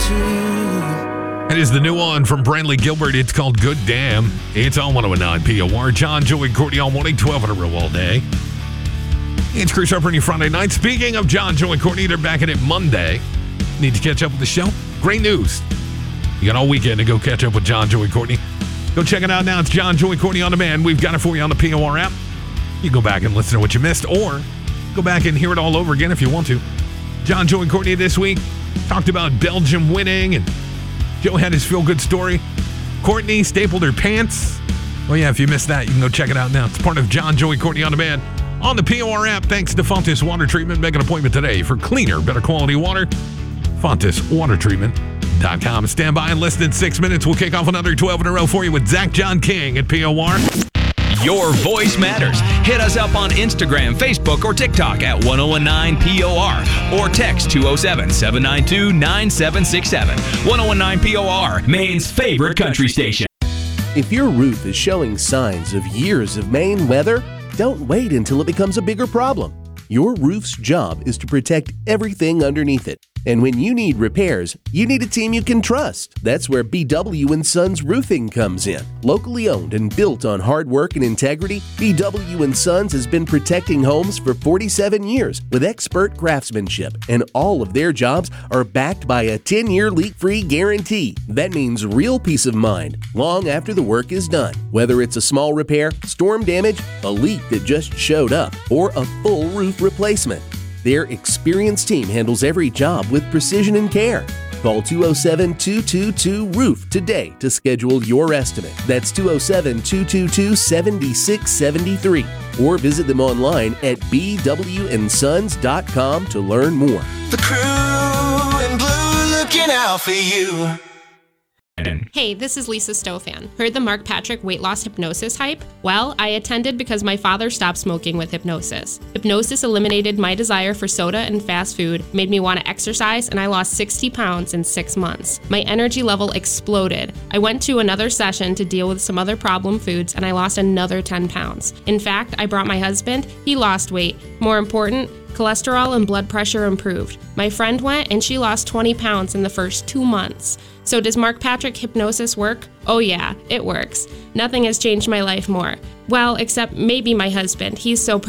It is the new one from Brantley Gilbert. It's called Good Damn. It's on 109 POR. John, Joey, Courtney all morning, 12 in a row all day. It's Chris Harper on your Friday night. Speaking of John, Joey, Courtney, they're back at it Monday. Need to catch up with the show? Great news. You got all weekend to go catch up with John, Joey, Courtney. Go check it out now. It's John, Joey, Courtney on demand. We've got it for you on the POR app. You go back and listen to what you missed, or go back and hear it all over again if you want to. John, Joey, Courtney this week talked about Belgium winning, and Joe had his feel-good story. Courtney stapled her pants. Oh, yeah, if you missed that, you can go check it out now. It's part of John, Joey, Courtney on demand on the POR app. Thanks to Fontis Water Treatment. Make an appointment today for cleaner, better quality water. FontisWaterTreatment.com. Stand by in less than 6 minutes. We'll kick off another 12 in a row for you with Zach John King at POR. Your voice matters. Hit us up on Instagram, Facebook, or TikTok at 1019POR or text 207-792-9767. 1019POR, Maine's favorite country station. If your roof is showing signs of years of Maine weather, don't wait until it becomes a bigger problem. Your roof's job is to protect everything underneath it. And when you need repairs, you need a team you can trust. That's where BW & Sons Roofing comes in. Locally owned and built on hard work and integrity, BW & Sons has been protecting homes for 47 years with expert craftsmanship, and all of their jobs are backed by a 10-year leak-free guarantee. That means real peace of mind long after the work is done. Whether it's a small repair, storm damage, a leak that just showed up, or a full roof replacement, their experienced team handles every job with precision and care. Call 207-222-ROOF today to schedule your estimate. That's 207-222-7673. Or visit them online at bwnsons.com to learn more. The crew in blue looking out for you. Hey, this is Lisa Stofan. Heard the Mark Patrick weight loss hypnosis hype? Well, I attended because my father stopped smoking with hypnosis. Hypnosis eliminated my desire for soda and fast food, made me want to exercise, and I lost 60 pounds in 6 months. My energy level exploded. I went to another session to deal with some other problem foods, and I lost another 10 pounds. In fact, I brought my husband. He lost weight. More important, cholesterol and blood pressure improved. My friend went and she lost 20 pounds in the first 2 months. So does Mark Patrick hypnosis work? Oh yeah, it works. Nothing has changed my life more. Well, except maybe my husband. He's so